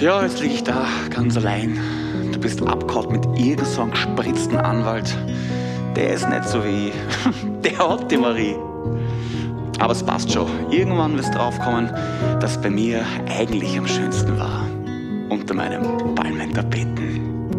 Ja, jetzt liege ich da, ganz allein. Du bist abgehauen mit irgend so einem gespritzten Anwalt. Der ist nicht so wie ich. Der hat die Marie. Aber es passt schon. Irgendwann wirst du draufkommen, dass bei mir eigentlich am schönsten war. Unter meinem Palmentapeten.